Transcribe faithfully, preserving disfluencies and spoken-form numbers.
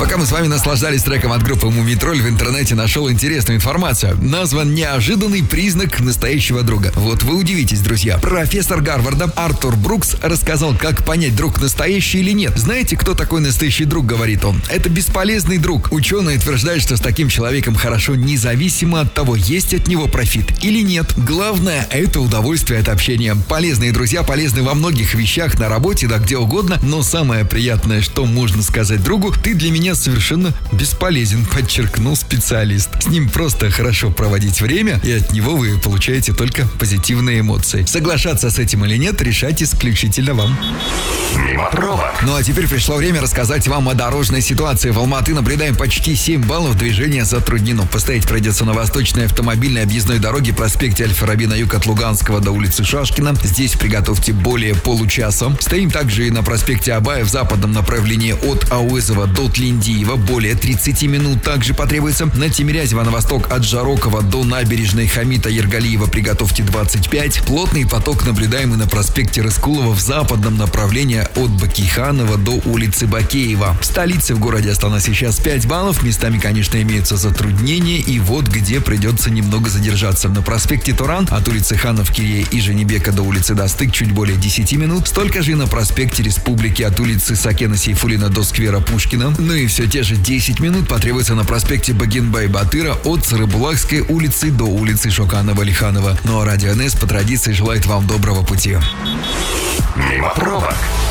Пока мы с вами наслаждались треком от группы Мумий Тролль, в интернете нашел интересную информацию. Назван неожиданный признак настоящего друга. Вот вы удивитесь, друзья. Профессор Гарварда Артур Брукс рассказал, как понять, друг настоящий или нет. Знаете, кто такой настоящий друг, говорит он? Это бесполезный друг. Ученые утверждают, что с таким человеком хорошо независимо от того, есть от него профит или нет. Главное – это удовольствие от общения. Полезные друзья полезны во многих вещах, на работе, да где угодно. Но самое приятное, что можно сказать другу: ты для меня совершенно бесполезен, подчеркнул специалист. С ним просто хорошо проводить время, и от него вы получаете только позитивные эмоции. Соглашаться с этим или нет, решать исключительно вам. Мимо пробок. Ну а теперь пришло время рассказать вам о дорожной ситуации. В Алматы наблюдаем почти семь баллов, движение затруднено. Постоять придется на восточной автомобильной объездной дороге, проспекте Аль-Фараби на юг от Луганского до улицы Шашкина. Здесь приготовьте более получаса. Стоим также и на проспекте Абая в западном направлении от Ауэзова до Тлиндиева. Более тридцати минут также потребуется. На Тимирязева на восток от Жарокова до набережной Хамита Ергалиева приготовьте двадцать пять. Плотный поток наблюдаемый на проспекте Рыскулова в западном направлении от Бакиханова до улицы Бакеева. В столице в городе Астана сейчас пять баллов. Местами, конечно, имеются затруднения. И вот где придется немного задержаться. На проспекте Туран от улицы Ханов Кирия и Женебека до улицы Достык чуть более десяти минут. Столько же и на проспекте Республики от улицы Сакена Сейфуллина до сквера Пушкина. Ну и все те же десять минут потребуется на проспекте Багенбай-Батыра от Сарыбулакской улицы до улицы Шоканова-Лиханова. Ну а Радио эн эс по традиции желает вам доброго пути. Мимо пробок.